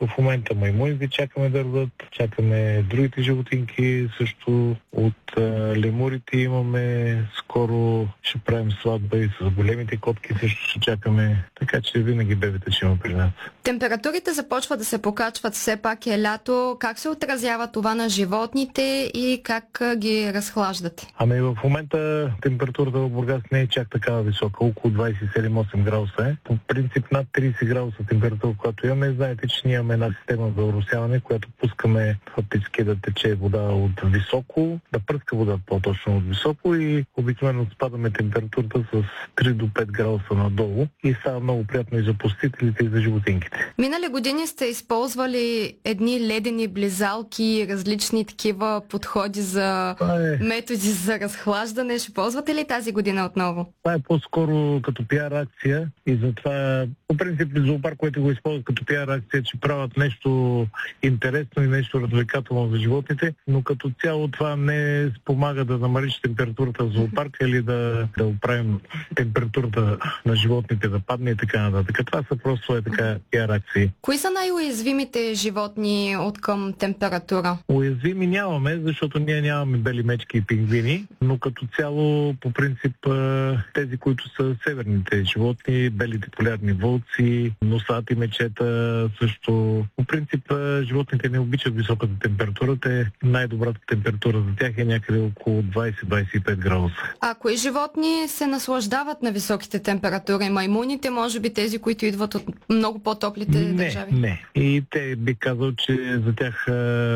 В момента маймуните чакаме да родят, чакаме другите животинки, също от лемурите имаме, скоро ще правим сватба и с големите котки също ще чакаме, така че винаги бебета ще има при нас. Температурите започват да се покачват, все пак е лято. Как се отразява това на животните и как ги разхлаждате? Ами в момента температурата в Бургас не е чак такава висока, около 27-8 градуса е. По принцип над 30 градуса температура, която имаме, знаете, че ние имаме една система за оросяване, която пускаме фактически да тече вода от високо, да пръска вода по-точно от високо и обикновено спадаме температурата с 3 до 5 градуса надолу и става много приятно и за посетителите и за животинките. Минали години сте използвали едни ледени близалки, различни такива подходи за методи за разхлаждане. Ще ползвате ли тази година отново? Това е по-скоро като пиар акция и затова по принцип зоопарк, който го използват като пиар акция, че правят нещо интересно и нещо развлекателно за животните, но като цяло това не спомага да намалиш температурата в зоопарка или да оправим температурата на животните да падне и така нататък. Това са просто така пиар акции. Кои са най-уязвимите животни от към температура? Уязвими нямаме, защото ние нямаме бели мечки и пингвини, но като цяло по принцип тези, които са северните животни, белите полярни вълци, носати мечета, също по принцип животните не обичат високата температура. Най-добрата температура за тях е някъде около 20-25 градуса. А кои животни се наслаждават на високите температури? Маймуните, може би тези, които идват от много по-топлите държави? Не. И те би казал, че за тях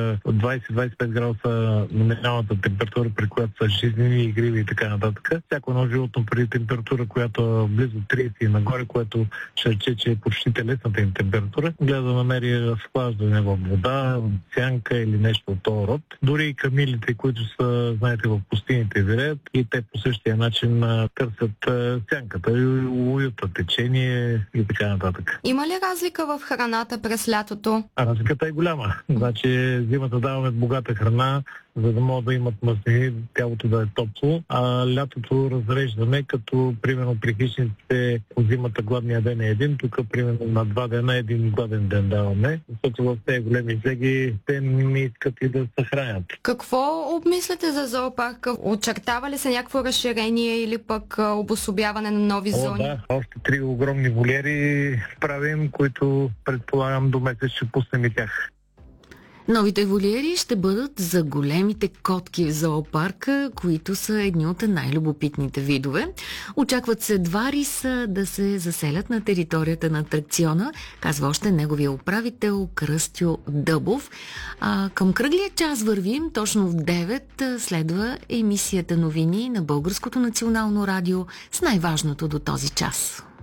20-25 градуса номиналната температура, при която са жизнени, игриви и така нататък. Всяко едно животно при температура, която е близо 30 и нагоре, което ще рече, че е почти телесната им температура, гледа да намери разхлаждане в вода, сянка или нещо от този род. Дори и камилите, които са, знаете, в пустините виреят и те по същия начин търсят сянката и уюта, течение и така нататък. Има ли разлика в храната през лятото? Разликата е голяма. Значи зимата даваме богата храна, за да могат да имат мазнини, тялото да е топло, а лятото разреждаме, като примерно при хищниците по зимата гладния ден е един, тук примерно на 2 дена един гладен ден даваме, защото в тези големи зеги те не искат и да се хранят. Какво обмисляте за зоопарка? Очертава ли се някакво разширение или пък обособяване на нови зони? Да, още 3 огромни волери правим, които предполагам до месец ще пуснем и тях. Новите волиери ще бъдат за големите котки в зоопарка, които са едни от най-любопитните видове. Очакват се 2 риса да се заселят на територията на атракциона, казва още неговия управител Кръстю Дъбов. Към кръглия час вървим, точно в 9 следва емисията новини на Българското национално радио с най-важното до този час.